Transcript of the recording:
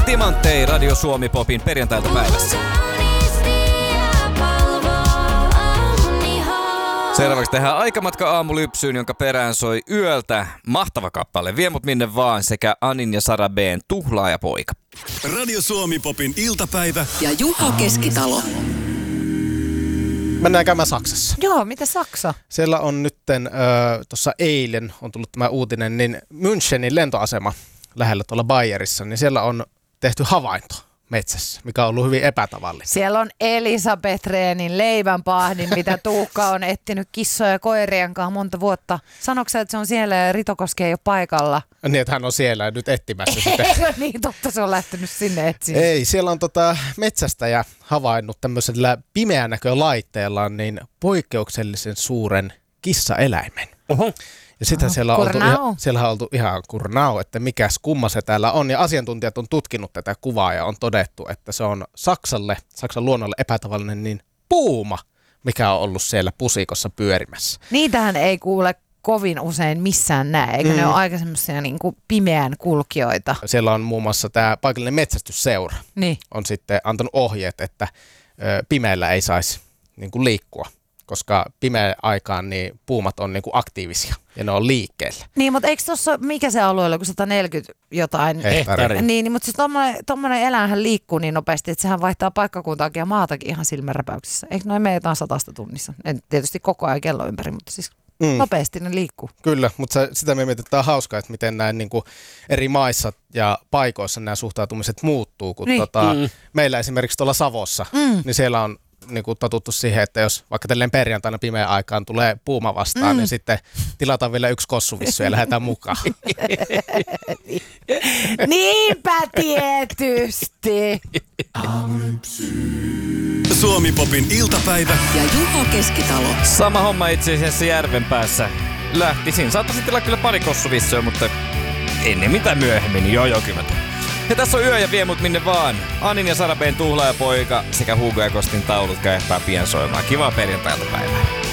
Timanttei Radio Suomi Popin perjantailta päivässä. Seuraavaksi tehdään aikamatka aamulypsyyn, jonka perään soi Yöltä mahtava kappale Vie mut minne vaan sekä Anin ja Sara B:n Tuhlaajapoika. Radio Suomi Popin iltapäivä ja Juho Keskitalo. Mennään käymään Saksassa. Joo, mitä Saksa? Siellä on nytten, tuossa eilen on tullut tämä uutinen, niin Münchenin lentoasema lähellä tuolla Bayerissa, niin siellä on tehty havainto metsässä, mikä on ollut hyvin epätavallinen. Siellä on Elisabeth Rehnin leivänpahdin, mitä Tuukka on etsinyt kissoja ja koirien kanssa monta vuotta. Sanoitko sä, että se on siellä ja Ritokoski ei ole paikalla? Niin, että hän on siellä nyt etsimässä sitä. Eikö niin, totta, se on lähtenyt sinne etsiä. Ei, siellä on metsästäjä havainnut tämmöisellä pimeänäkölaitteellaan niin poikkeuksellisen suuren kissaeläimen. Oho. Ja sitten siellä on oltu ihan kurnau, että mikäs kumma se täällä on. Ja asiantuntijat on tutkinut tätä kuvaa ja on todettu, että se on Saksan luonnolle epätavallinen niin puuma, mikä on ollut siellä pusikossa pyörimässä. Niitähän ei kuule kovin usein missään näe, eikö ne ole aika semmoisia niin kuin pimeän kulkijoita? Siellä on muun muassa tämä paikallinen metsästysseura. Niin. On sitten antanut ohjeet, että pimeällä ei saisi niin kuin liikkua. Koska pimeän aikaan niin puumat on niinku aktiivisia ja ne on liikkeellä. Niin, mutta eikö tuossa, mikä se alue oli, kun 140 jotain hehtaaria? Niin, mutta siis tommoinen eläinhän liikkuu niin nopeasti, että sehän vaihtaa paikkakuntaakin ja maatakin ihan silmänräpäyksessä. Eikö noin mene jotain 100 tunnissa? En tietysti koko ajan kello ympäri, mutta siis nopeasti ne liikkuu. Kyllä, mutta sitä me mietitään, on hauskaa, että miten näin niinku eri maissa ja paikoissa nämä suhtautumiset muuttuu. Kun meillä esimerkiksi tuolla Savossa, niin siellä on niinku totuttu siihen, että jos vaikka tälleen perjantaina pimeän aikaan tulee puuma vastaan, niin sitten tilataan vielä yksi kossuvissu ja lähdetään mukaan. Niinpä tietysti. Suomi Popin iltapäivä ja Juho Keskitalo. Sama homma itse asiassa järven päässä. Lähtisin. Saattaisin tilaa kyllä pari kossuvissuja, mutta ennen mitä myöhemmin, niin joo kyllä. Ja tässä on Yö ja Vie mut minne vaan. Anin ja Sara B:n Tuhlaajapoika sekä Hugo ja Kostin taulut käy pian soimaan. Kivaa perjantailta päivää.